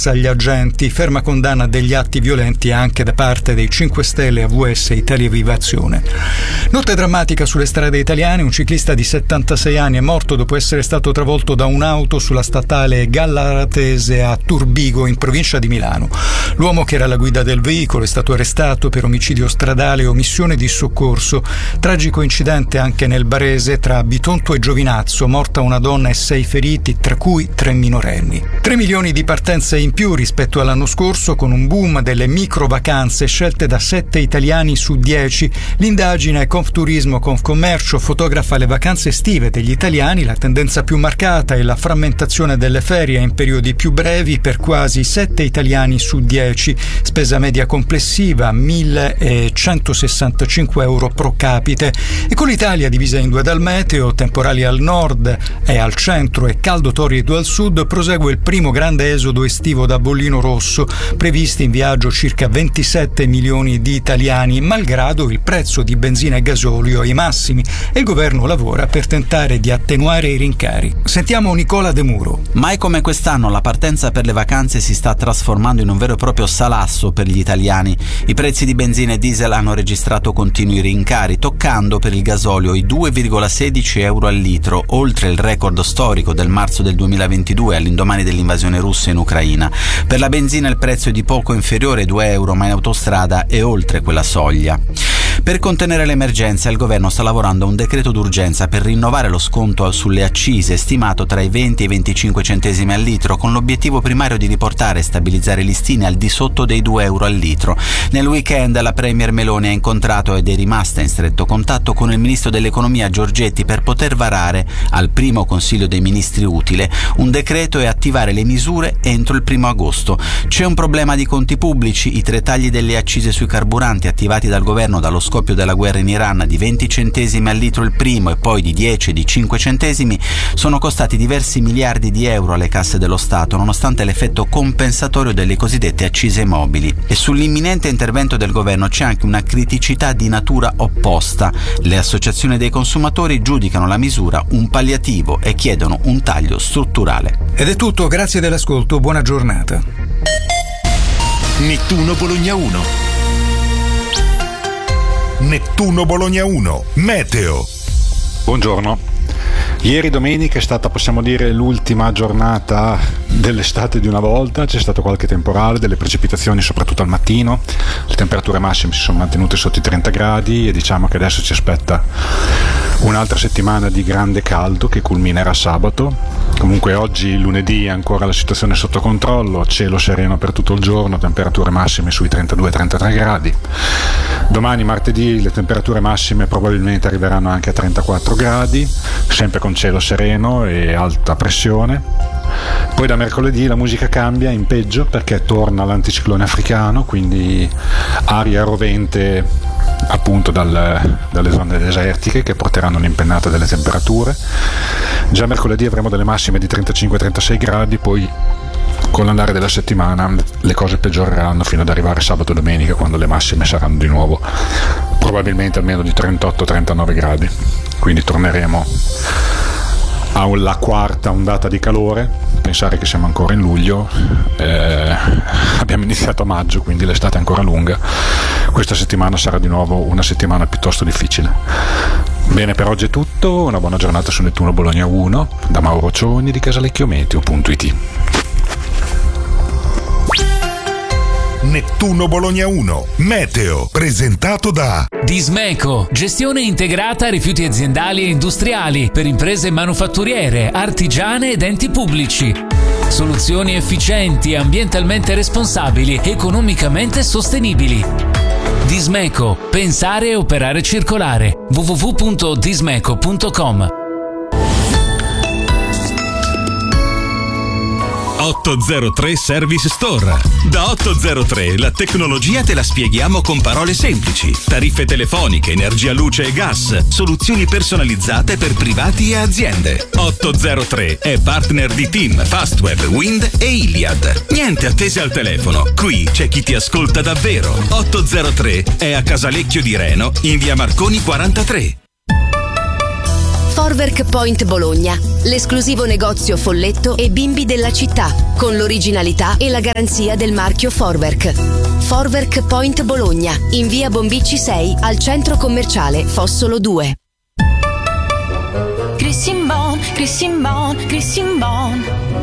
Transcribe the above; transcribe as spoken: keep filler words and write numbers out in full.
gas agli agenti, ferma condanna degli atti violenti anche da parte dei cinque Stelle, A V S, Italia Viva Azione. Notte drammatica sulle strade italiane, un ciclista di settantasei anni è morto dopo essere stato travolto da un'auto sulla statale Gallaratese a Turbigo, in provincia di Milano. L'uomo che era alla guida del veicolo è stato arrestato per omicidio stradale e omissione di soccorso. Tragico incidente anche nel Barese tra Bitonto e Giovinazzo, morta una donna e sei feriti, tra cui tre minorenni. tre milioni di partenze in più rispetto all'anno scorso, con un boom delle micro vacanze scelte da sette italiani su dieci. L'indagine Confturismo Confcommercio fotografa le vacanze estive degli italiani, la tendenza più marcata è la frammentazione delle ferie in periodi più brevi per quasi sette italiani su dieci, spesa media complessiva millecentosessantacinque euro pro capite. E con l'Italia divisa in due dal meteo, temporali al nord e al centro e caldo torrido al sud, prosegue il primo grande esodo estivo da bollino rosso, previsti in viaggio circa ventisette milioni di italiani, malgrado il prezzo di benzina e gasolio ai massimi, e il governo lavora per tentare di attenuare i rincari. Sentiamo Nicola De Muro. Mai come quest'anno la partenza per le vacanze si sta trasformando in un vero e proprio salasso per gli italiani. I prezzi di benzina e diesel hanno registrato continui rincari, toccando per il gasolio i due virgola sedici euro al litro, oltre il record storico del marzo del duemilaventidue, all'indomani dell'invasione russa in Ucraina. Per la benzina il prezzo è di poco inferiore ai due euro, ma in autostrada è oltre quella soglia. Per contenere l'emergenza, il governo sta lavorando a un decreto d'urgenza per rinnovare lo sconto sulle accise, stimato tra i venti e i venticinque centesimi al litro, con l'obiettivo primario di riportare e stabilizzare i listini al di sotto dei due euro al litro. Nel weekend la premier Meloni ha incontrato ed è rimasta in stretto contatto con il ministro dell'economia Giorgetti per poter varare, al primo Consiglio dei Ministri utile, un decreto e attivare le misure entro il primo agosto. C'è un problema di conti pubblici: i tre tagli delle accise sui carburanti attivati dal governo dallo scoppio della guerra in Iran, di venti centesimi al litro il primo e poi di dieci e di cinque centesimi, sono costati diversi miliardi di euro alle casse dello Stato, nonostante l'effetto compensatorio delle cosiddette accise mobili. E sull'imminente intervento del governo c'è anche una criticità di natura opposta. Le associazioni dei consumatori giudicano la misura un palliativo e chiedono un taglio strutturale. Ed è tutto, grazie dell'ascolto, buona giornata. Nettuno Bologna uno. Nettuno Bologna uno, meteo. Buongiorno. Ieri domenica è stata, possiamo dire, l'ultima giornata dell'estate di una volta. C'è stato qualche temporale, delle precipitazioni soprattutto al mattino, le temperature massime si sono mantenute sotto i trenta gradi e diciamo che adesso ci aspetta un'altra settimana di grande caldo che culminerà sabato. Comunque oggi, lunedì, ancora la situazione è sotto controllo, cielo sereno per tutto il giorno, temperature massime sui trentadue trentatré gradi. Domani, martedì, le temperature massime probabilmente arriveranno anche a trentaquattro gradi, sempre con cielo sereno e alta pressione. Poi da mercoledì la musica cambia in peggio, perché torna l'anticiclone africano, quindi aria rovente appunto dal, dalle zone desertiche che porteranno un'impennata delle temperature. Già mercoledì avremo delle massime di trentacinque trentasei gradi, poi con l'andare della settimana le cose peggioreranno fino ad arrivare sabato e domenica, quando le massime saranno di nuovo probabilmente almeno di trentotto trentanove gradi, quindi torneremo alla quarta ondata di calore. Pensare che siamo ancora in luglio, eh, abbiamo iniziato a maggio, quindi l'estate è ancora lunga. Questa settimana sarà di nuovo una settimana piuttosto difficile. Bene, per oggi è tutto, una buona giornata su Nettuno Bologna uno da Mauro Cioni di casalecchiometeo punto it. Nettuno Bologna uno, meteo, presentato da Dismeco, gestione integrata rifiuti aziendali e industriali per imprese manufatturiere, artigiane ed enti pubblici. Soluzioni efficienti, ambientalmente responsabili, economicamente sostenibili. Dismeco, pensare e operare circolare. w w w punto dismeco punto com. ottocentotre Service Store. Da ottocentotre la tecnologia te la spieghiamo con parole semplici. Tariffe telefoniche, energia, luce e gas, soluzioni personalizzate per privati e aziende. ottocentotre è partner di TIM, Fastweb, Wind e Iliad. Niente attese al telefono, qui c'è chi ti ascolta davvero. ottocentotre è a Casalecchio di Reno, in via Marconi quarantatré. Forwerk Point Bologna, l'esclusivo negozio folletto e bimbi della città, con l'originalità e la garanzia del marchio Forwerk. Forwerk Point Bologna, in via Bombicci sei, al centro commerciale Fossolo due. Christian Bon, Christian Bon, Christian Bon.